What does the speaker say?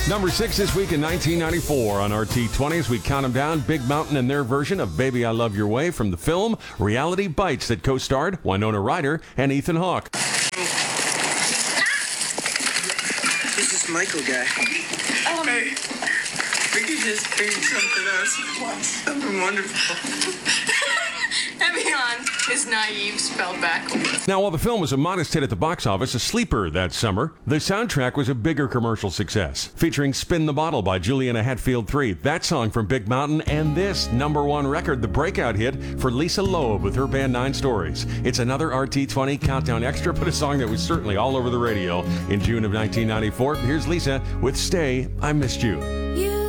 Number 6 this week in 1994 on RT20 as we count them down. Big Mountain and their version of Baby I Love Your Way from the film Reality Bites that co-starred Winona Ryder and Ethan Hawke. Who's this Michael guy? Hey, we could just bring something else. Something wonderful. Evian is naive spelled backwards. Now, while the film was a modest hit at the box office, a sleeper that summer, the soundtrack was a bigger commercial success, featuring Spin the Bottle by Juliana Hatfield III, that song from Big Mountain, and this #1 record, the breakout hit for Lisa Loeb with her band 9 Stories. It's another RT20 Countdown Extra, but a song that was certainly all over the radio in June of 1994. Here's Lisa with Stay, I Missed You.